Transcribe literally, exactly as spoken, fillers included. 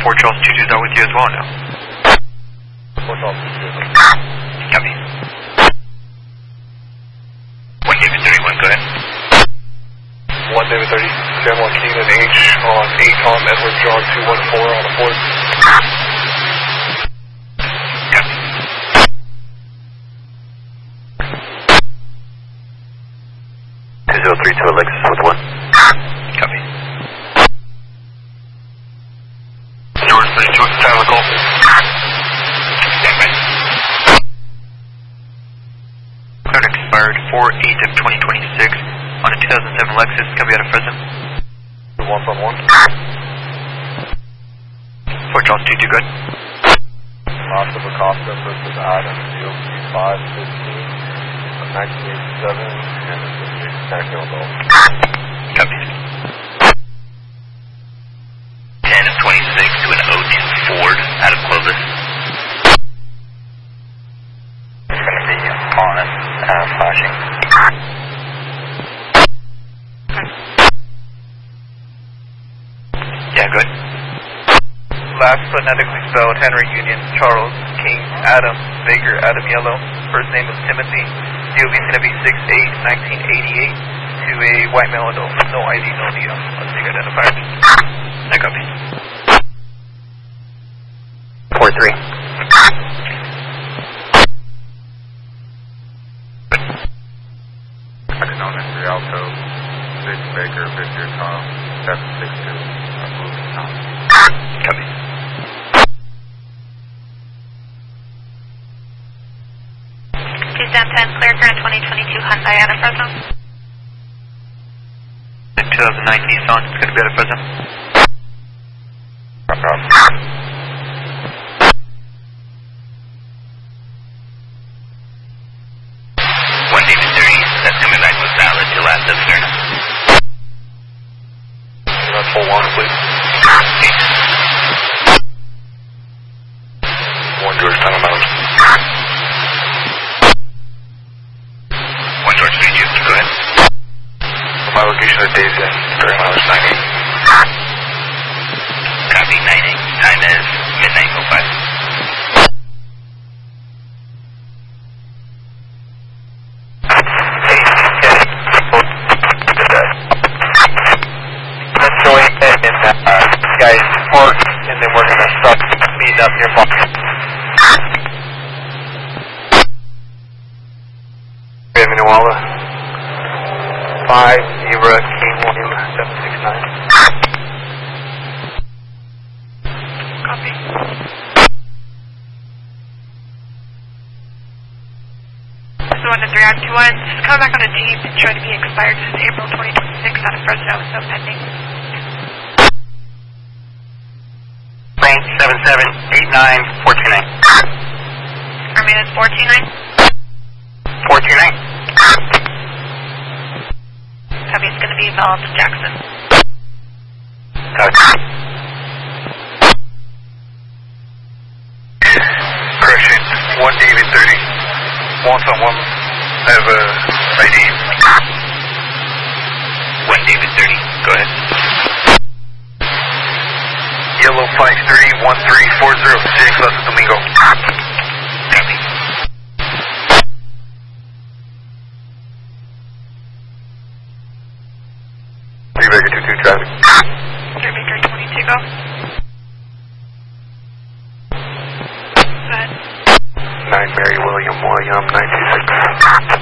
four Charles two two is with you as well now. four Charles two two. Copy. one David thirty-one, go ahead. one David thirty, San Joaquin and H on eight Tom Edward John two one four on the fourth. Copy. two zero three two Alexis with one. Copy. North thirty-two, Tyler Golf. Standby. Cleared expired four eight of twenty twenty-six on a two thousand seven Lexus, can be out of Fresno. one from one. four Charles two two, good. Oscar Acosta versus Adam, D O P five fifteen, nineteen eighty-seven, and the fifty-six National Golf. Copy. ten of twenty-six to an oh two Ford out of Clovis. It's going to be on it, uh, flashing. Yeah, good. Last phonetically spelled Henry Union Charles King Adam Baker Adam Yellow. First name is Timothy. D O B is going to be six eight nineteen eighty-eight to a white male adult. No I D, no needle. Let's take identifier. I copy. four three. Second known as Rialto, Rich Baker, Victor Tom, seven six two, moving Tom. Copy. Tucson ten, clear current twenty twenty-two Hyundai out of Fresno. The two thousand nine Nissan, it's going to be out of Fresno. No problem. one David thirty, that's coming back with valid to last of Sterna. That's full one, please. One George, nine miles. one George three two, go ahead. My location is Days Inn, thirty miles, nine eight. Copy, nine eight. Time is midnight oh five. Let's go ahead and uh, guys park, and then we're going to start meeting up near Fox. Nuala, five Zebra King William seven six nine. Copy. So one to three R two one, just come back on a Jeep and try to be expired since April twenty twenty-six out of Fresno, so pending. Range seven seven eight nine four two nine. I mean, it's four two nine. four two nine. Copy, it's going to be Bell to Jackson. Copy. Correction, one David thirty. Want someone have a I D. one David thirty, go ahead. Yellow five three one three four zero six, Los Domingo. Copy. Three Baker two two traffic. three Baker twenty-two, go. Go ahead. Nine Mary William William nine two six.